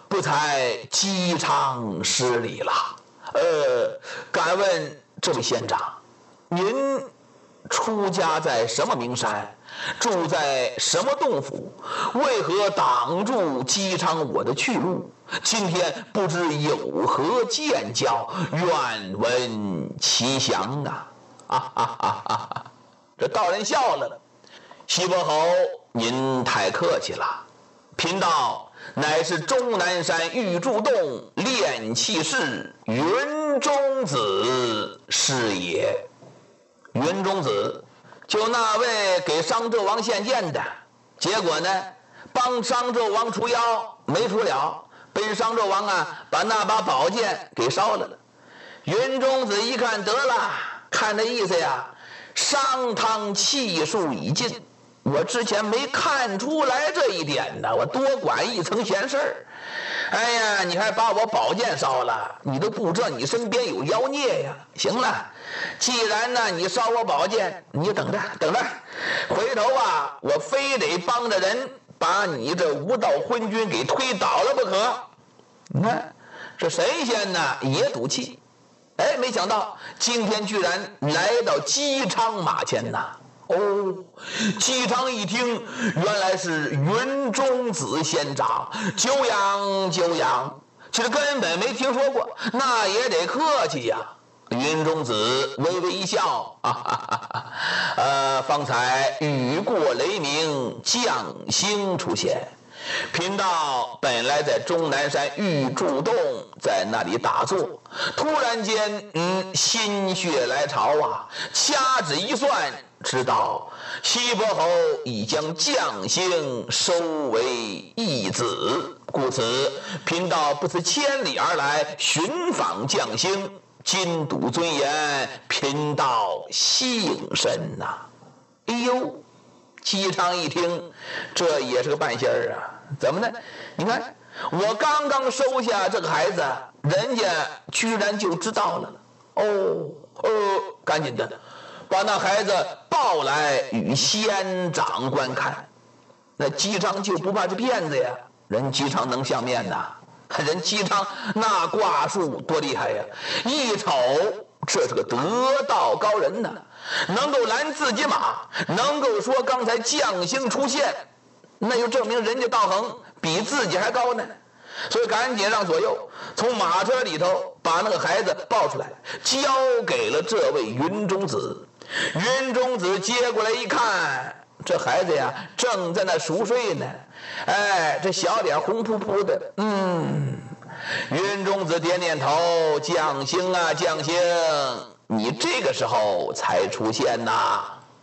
不才姬昌失礼了。敢问这位县长，您出家在什么名山，住在什么洞府？为何挡住姬昌我的去路？今天不知有何见教，愿闻其详啊！这道人笑了。西伯侯，您太客气了。贫道乃是终南山玉柱洞炼气士云中子是也。云中子就那位给商纣王献剑的，结果呢，帮商纣王除妖没除了，被商纣王把那把宝剑给烧了。云中子一看，得了，看这意思呀，商汤气数已尽。我之前没看出来这一点呢，我多管一层闲事儿。哎呀，你还把我宝剑烧了，你都不知道你身边有妖孽呀。行了，既然呢你烧我宝剑，你就等着，回头我非得帮着人把你这无道昏君给推倒了不可。你看这神仙呢也赌气，没想到今天居然来到姬昌马前呐。姬昌一听，原来是云中子仙长，久仰。其实根本没听说过，那也得客气呀。云中子微微一笑，方才雨过雷鸣，将星出现。贫道本来在终南山玉柱洞，在那里打坐，突然间心血来潮掐指一算，知道西伯侯已将将星收为义子，故此贫道不辞千里而来寻访将星，今睹尊严，贫道幸甚呐。哎呦，姬昌一听，这也是个半仙儿啊！怎么呢？你看，我刚刚收下这个孩子，人家居然就知道了。赶紧的，把那孩子抱来与仙长观看。那姬昌就不怕这骗子呀？人姬昌能相面呐？人姬昌那卦术多厉害呀！一瞅，这是个得道高人呐，能够拦自己马，能够说刚才将星出现，那就证明人家道行比自己还高呢。所以赶紧让左右从马车里头把那个孩子抱出来，交给了这位云中子。云中子接过来一看，这孩子呀正在那熟睡呢，这小脸红扑扑的。云中子点点头，将星啊将星，你这个时候才出现呐。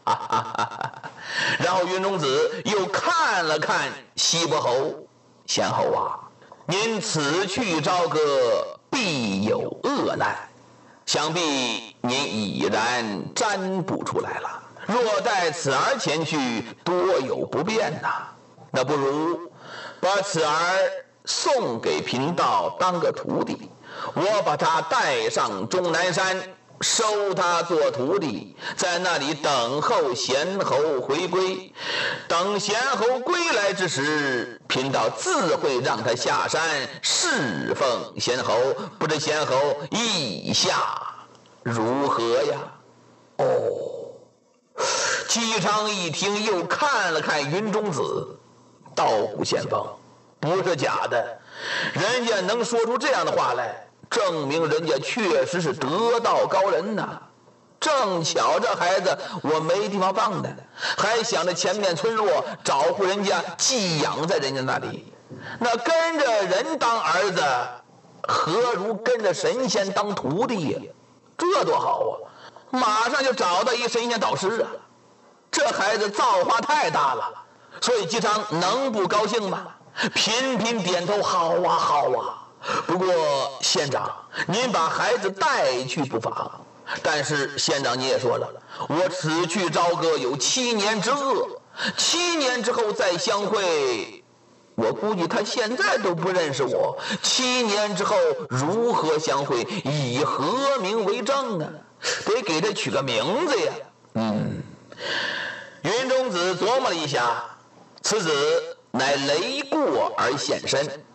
然后云中子又看了看西伯侯，贤侯您此去朝歌必有恶难，想必您已然占卜出来了，若带此儿前去，多有不便呐。那不如把此儿送给贫道当个徒弟，我把他带上终南山，收他做徒弟，在那里等候贤侯回归。等贤侯归来之时，贫道自会让他下山侍奉贤侯，不知贤侯意下如何呀？姬昌一听，又看了看云中子，道骨仙风，不是假的，人家能说出这样的话来，证明人家确实是得道高人呐。正巧这孩子我没地方放的，还想着前面村落找户人家寄养在人家那里，那跟着人当儿子，何如跟着神仙当徒弟呀？这多好马上就找到一神仙导师啊！这孩子造化太大了，所以姬昌能不高兴吗？频频点头，好不过县长，您把孩子带去不妨。但是县长你也说了，我此去朝歌有7年之厄，7年之后再相会，我估计他现在都不认识我，7年之后如何相会，以何名为证啊？得给他取个名字呀。云中子琢磨了一下，此子乃雷过而现身，